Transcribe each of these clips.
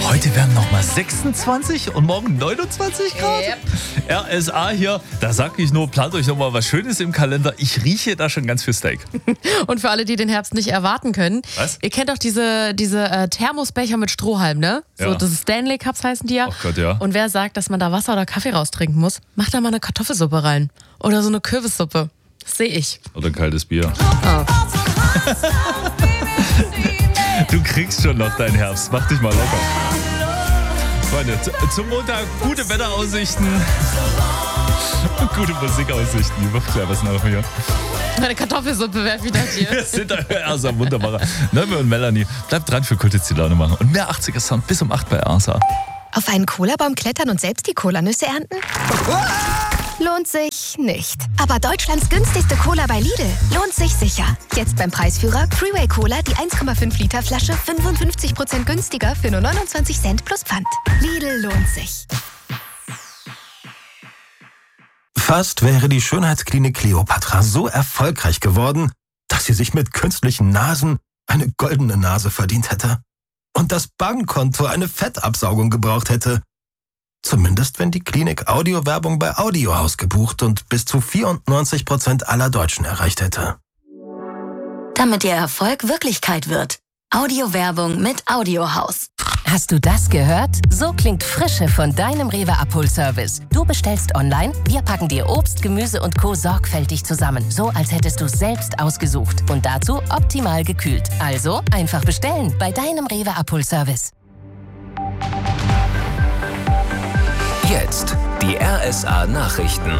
Heute werden nochmal 26 und morgen 29 Grad. Yep. RSA hier, da sag ich nur, plant euch nochmal was Schönes im Kalender. Ich rieche da schon ganz viel Steak. Und für alle, die den Herbst nicht erwarten können, Was? ihr kennt doch diese Thermosbecher mit Strohhalm, ne? So, Ja. das ist Stanley Cups heißen die ja. Oh Gott, ja. Und wer sagt, dass man da Wasser oder Kaffee raustrinken muss, macht da mal eine Kartoffelsuppe rein. Oder so eine Kürbissuppe. Das sehe ich. Oder kaltes Bier. Ah. Du kriegst schon noch deinen Herbst. Mach dich mal locker. Freunde, zum Montag gute Wetteraussichten und gute Musikaussichten. Die wird gleich was nach mir. Meine Kartoffelsuppe wäre wieder hier. Wir sind RSA, wunderbarer. Neume und Melanie, bleibt dran für Kultis die Laune machen. Und mehr 80er Sound bis um 8 bei RSA. Auf einen Cola-Baum klettern und selbst die Cola-Nüsse ernten? Lohnt sich nicht. Aber Deutschlands günstigste Cola bei Lidl lohnt sich sicher. Jetzt beim Preisführer Freeway Cola die 1,5 Liter Flasche 55% günstiger für nur 29 Cent plus Pfand. Lidl lohnt sich. Fast wäre die Schönheitsklinik Kleopatra so erfolgreich geworden, dass sie sich mit künstlichen Nasen eine goldene Nase verdient hätte. Und das Bankkonto eine Fettabsaugung gebraucht hätte. Zumindest wenn die Klinik Audiowerbung bei Audiohaus gebucht und bis zu 94% aller Deutschen erreicht hätte. Damit Ihr Erfolg Wirklichkeit wird. Audiowerbung mit Audiohaus. Hast du das gehört? So klingt Frische von deinem Rewe-Abholservice. Du bestellst online, wir packen dir Obst, Gemüse und Co. sorgfältig zusammen. So, als hättest du es selbst ausgesucht. Und dazu optimal gekühlt. Also einfach bestellen bei deinem Rewe-Abholservice. Jetzt die RSA-Nachrichten.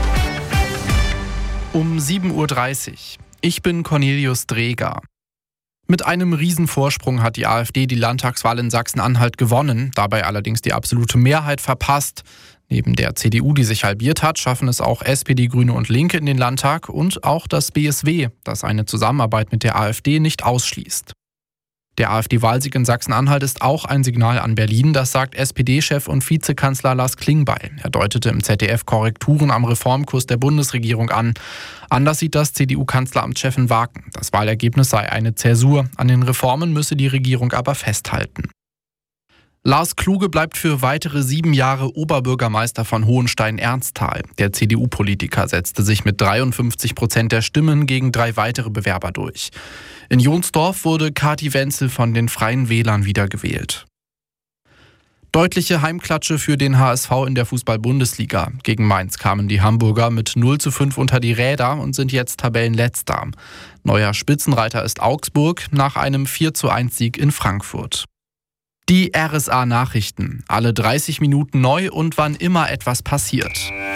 Um 7.30 Uhr. Ich bin Cornelius Dreger. Mit einem Riesenvorsprung hat die AfD die Landtagswahl in Sachsen-Anhalt gewonnen, dabei allerdings die absolute Mehrheit verpasst. Neben der CDU, die sich halbiert hat, schaffen es auch SPD, Grüne und Linke in den Landtag und auch das BSW, das eine Zusammenarbeit mit der AfD nicht ausschließt. Der AfD-Wahlsieg in Sachsen-Anhalt ist auch ein Signal an Berlin, das sagt SPD-Chef und Vizekanzler Lars Klingbeil. Er deutete im ZDF Korrekturen am Reformkurs der Bundesregierung an. Anders sieht das CDU-Kanzleramtschefin Wagen. Das Wahlergebnis sei eine Zäsur. An den Reformen müsse die Regierung aber festhalten. Lars Kluge bleibt für weitere 7 Jahre Oberbürgermeister von Hohenstein-Ernsthal. Der CDU-Politiker setzte sich mit 53% der Stimmen gegen 3 weitere Bewerber durch. In Jonsdorf wurde Kati Wenzel von den Freien Wählern wiedergewählt. Deutliche Heimklatsche für den HSV in der Fußball-Bundesliga. Gegen Mainz kamen die Hamburger mit 0:5 unter die Räder und sind jetzt Tabellenletzter. Neuer Spitzenreiter ist Augsburg nach einem 4:1-Sieg in Frankfurt. Die RSA-Nachrichten. Alle 30 Minuten neu und wann immer etwas passiert.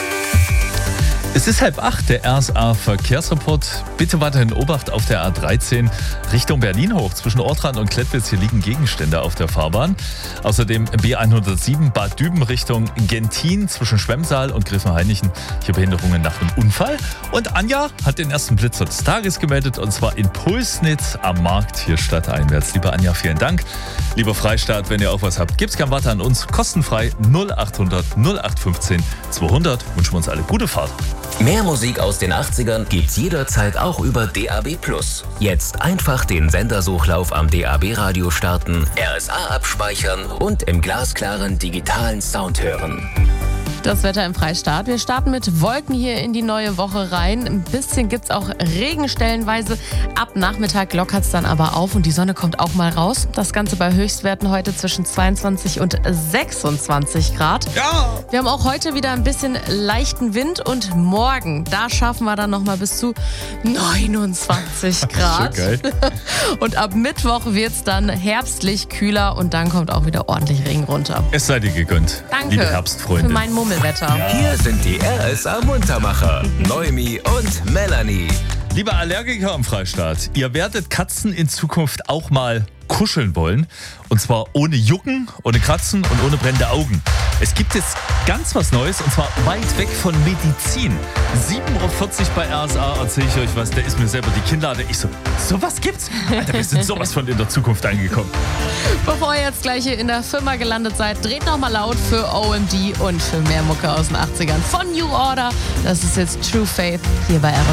Es ist 7:30, der RSA-Verkehrsreport. Bitte weiterhin Obacht auf der A13 Richtung Berlin hoch. Zwischen Ortrand und Klettwitz, hier liegen Gegenstände auf der Fahrbahn. Außerdem B107 Bad Düben Richtung Gentin zwischen Schwemmsaal und Griffenhainichen. Hier Behinderungen nach einem Unfall. Und Anja hat den ersten Blitzer des Tages gemeldet, und zwar in Pulsnitz am Markt hier stadteinwärts. Liebe Anja, vielen Dank. Lieber Freistaat, wenn ihr auch was habt, gibt's kein Warte an uns. Kostenfrei 0800 0815 200. Wünschen wir uns alle gute Fahrt. Mehr Musik aus den 80ern gibt's jederzeit auch über DAB+. Jetzt einfach den Sendersuchlauf am DAB-Radio starten, RSA abspeichern und im glasklaren digitalen Sound hören. Das Wetter im Freistaat. Wir starten mit Wolken hier in die neue Woche rein. Ein bisschen gibt's auch Regen stellenweise. Ab Nachmittag lockert's dann aber auf und die Sonne kommt auch mal raus. Das Ganze bei Höchstwerten heute zwischen 22 und 26 Grad. Ja! Wir haben auch heute wieder ein bisschen leichten Wind und morgen, da schaffen wir dann nochmal bis zu 29 Grad. Schön geil. Und ab Mittwoch wird's dann herbstlich kühler und dann kommt auch wieder ordentlich Regen runter. Es sei dir gegönnt, Danke liebe Herbstfreunde. für mein Mummelwetter. Hier sind die RSA-Muntermacher, Noemi und Melanie. Liebe Allergiker im Freistaat, ihr werdet Katzen in Zukunft auch mal kuscheln wollen. Und zwar ohne Jucken, ohne Kratzen und ohne brennende Augen. Es gibt jetzt ganz was Neues, und zwar weit weg von Medizin. 7.40 Uhr bei RSA erzähle ich euch was, da ist mir selber die Kinnlade. Ich so, sowas gibt's? Alter, wir sind sowas von in der Zukunft angekommen. Bevor ihr jetzt gleich hier in der Firma gelandet seid, dreht nochmal laut für OMD und für mehr Mucke aus den 80ern von New Order. Das ist jetzt True Faith hier bei RSA.